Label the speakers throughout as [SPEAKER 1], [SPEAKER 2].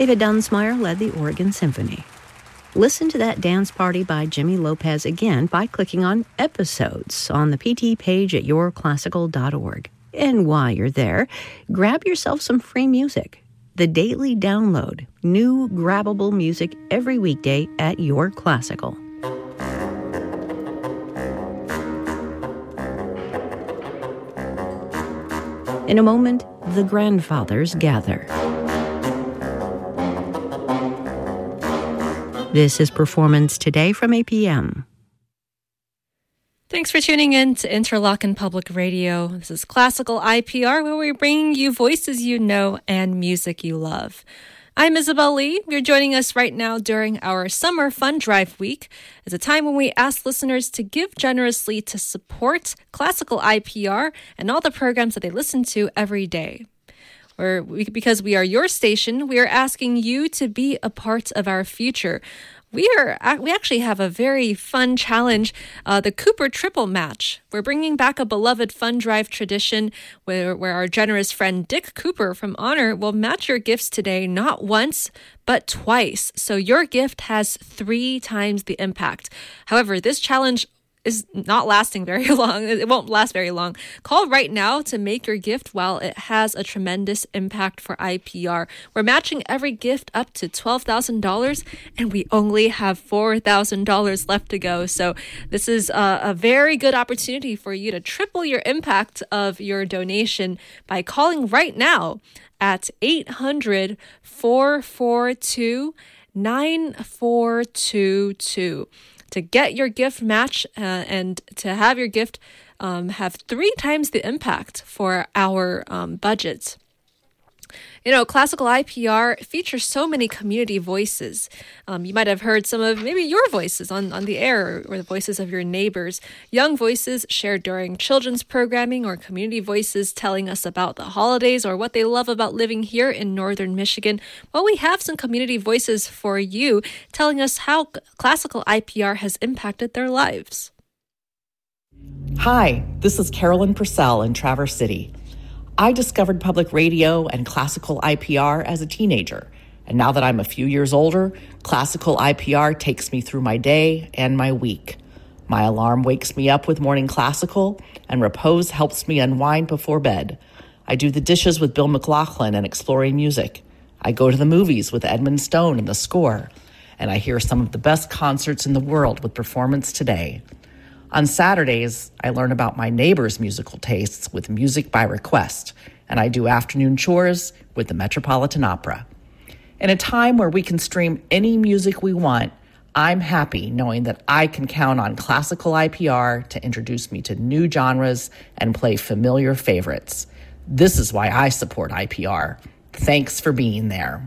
[SPEAKER 1] David Dunsmire led the Oregon Symphony. Listen to that dance party by Jimmy Lopez again by clicking on Episodes on the PT page at yourclassical.org. And while you're there, grab yourself some free music. The Daily Download, new grabbable music every weekday at Your Classical. In a moment, the grandfathers gather. This is Performance Today from APM.
[SPEAKER 2] Thanks for tuning in to Interlochen Public Radio. This is Classical IPR, where we're bringing you voices you know and music you love. I'm Isabel Lee. You're joining us right now during our Summer Fund Drive Week. It's a time when we ask listeners to give generously to support Classical IPR and all the programs that they listen to every day. Because we are your station, we are asking you to be a part of our future. We actually have a very fun challenge, the Cooper Triple Match. We're bringing back a beloved fund drive tradition where our generous friend Dick Cooper from Honor will match your gifts today not once, but twice. So your gift has 3 times the impact. However, this challenge is not lasting very long. It won't last very long. Call right now to make your gift while it has a tremendous impact for IPR. We're matching every gift up to $12,000, and we only have $4,000 left to go. So this is a very good opportunity for you to triple your impact of your donation by calling right now at 800-442-9422. To get your gift match and to have your gift have 3 times the impact for our budget. You know, Classical IPR features so many community voices. You might have heard some of maybe your voices on the air or the voices of your neighbors. Young voices shared during children's programming or community voices telling us about the holidays or what they love about living here in northern Michigan. Well, we have some community voices for you telling us how Classical IPR has impacted their lives.
[SPEAKER 3] Hi, this is Carolyn Purcell in Traverse City. I discovered public radio and Classical IPR as a teenager, and now that I'm a few years older, Classical IPR takes me through my day and my week. My alarm wakes me up with morning classical, and Repose helps me unwind before bed. I do the dishes with Bill McLaughlin and Exploring Music. I go to the movies with Edmund Stone and The Score, and I hear some of the best concerts in the world with Performance Today. On Saturdays, I learn about my neighbors' musical tastes with Music by Request, and I do afternoon chores with the Metropolitan Opera. In a time where we can stream any music we want, I'm happy knowing that I can count on Classical IPR to introduce me to new genres and play familiar favorites. This is why I support IPR. Thanks for being there.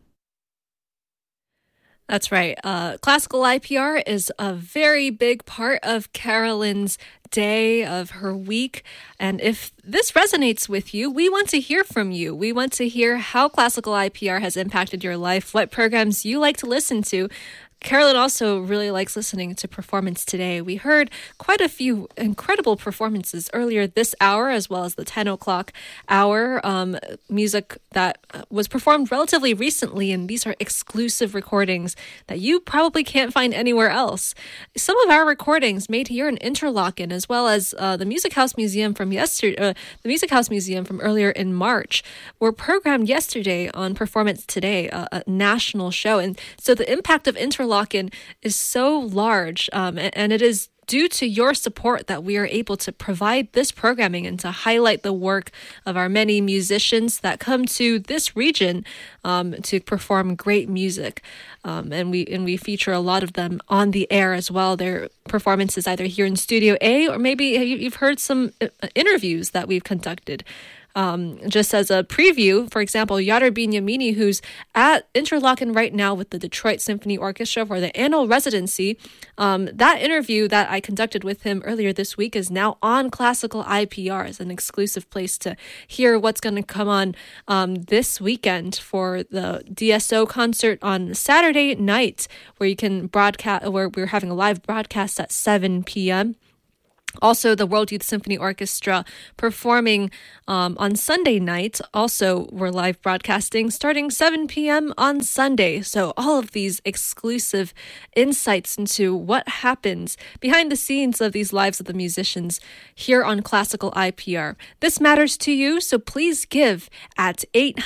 [SPEAKER 2] That's right. Classical IPR is a very big part of Carolyn's day, of her week. And if this resonates with you, we want to hear from you. We want to hear how Classical IPR has impacted your life, what programs you like to listen to. Carolyn also really likes listening to Performance Today. We heard quite a few incredible performances earlier this hour, as well as the 10 o'clock hour, music that was performed relatively recently, and these are exclusive recordings that you probably can't find anywhere else. Some of our recordings made here in Interlochen, as well as the Music House Museum from earlier in March, were programmed yesterday on Performance Today, a national show. And so the impact of Interlochen is so large, and it is due to your support that we are able to provide this programming and to highlight the work of our many musicians that come to this region to perform great music. And we feature a lot of them on the air as well. Their performances either here in Studio A or maybe you've heard some interviews that we've conducted. Just as a preview, for example, Yader Binyamini, who's at Interlochen right now with the Detroit Symphony Orchestra for the annual residency, that interview that I conducted with him earlier this week is now on Classical IPR as an exclusive place to hear what's going to come on this weekend for the DSO concert on Saturday night, where you can broadcast, where we're having a live broadcast at 7 p.m. Also, the World Youth Symphony Orchestra performing on Sunday night. Also, we're live broadcasting starting 7 p.m. on Sunday. So all of these exclusive insights into what happens behind the scenes of these lives of the musicians here on Classical IPR. This matters to you, so please give at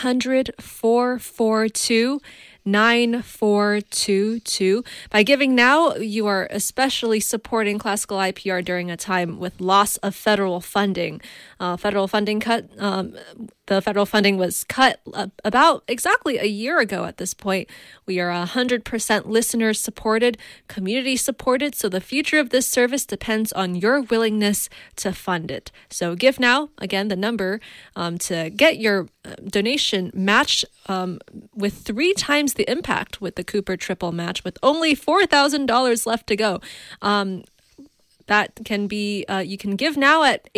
[SPEAKER 2] 800-442-9422. By giving now, you are especially supporting Classical IPR during a time with loss of federal funding. Federal funding cut. The federal funding was cut about exactly a year ago at this point. We are 100% listener supported, community supported, so the future of this service depends on your willingness to fund it. So give now, again, the number to get your donation matched with 3 times the impact with the Cooper Triple Match, with only $4,000 left to go. That can be, you can give now at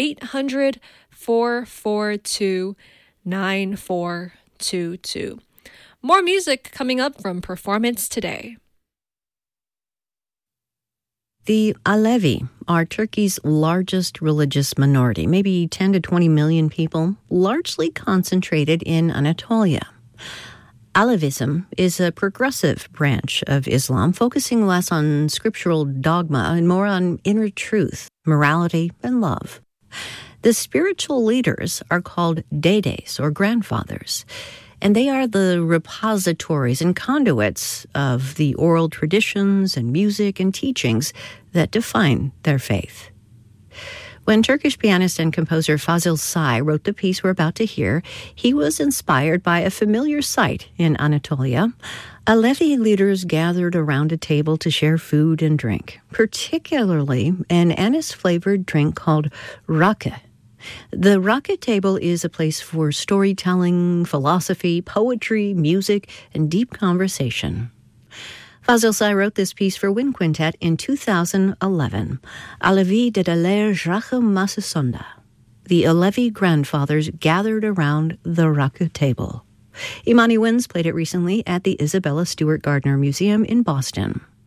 [SPEAKER 2] 800-442-9422. More music coming up from Performance Today.
[SPEAKER 1] The Alevi are Turkey's largest religious minority, maybe 10 to 20 million people, largely concentrated in Anatolia. Alevism is a progressive branch of Islam, focusing less on scriptural dogma and more on inner truth, morality, and love. The spiritual leaders are called dedes, or grandfathers, and they are the repositories and conduits of the oral traditions and music and teachings that define their faith. When Turkish pianist and composer Fazıl Say wrote the piece we're about to hear, he was inspired by a familiar sight in Anatolia. Alevi leaders gathered around a table to share food and drink, particularly an anise-flavored drink called rakı. The rakı table is a place for storytelling, philosophy, poetry, music, and deep conversation. Fazıl Say wrote this piece for Wind Quintet in 2011, Alevi dediler rakı masasında. The Alevi grandfathers gathered around the rakı table. Imani Winds played it recently at the Isabella Stewart Gardner Museum in Boston.